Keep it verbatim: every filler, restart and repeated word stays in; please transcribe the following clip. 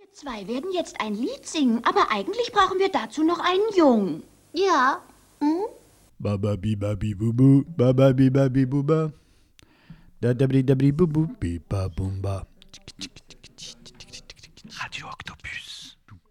Zwei werden jetzt ein Lied singen, aber eigentlich brauchen wir dazu noch einen Jungen. Ja. Hm? Baba biba bibubu, baba biba bibuba. Da dabri dabri bubu, biba bumba. Radio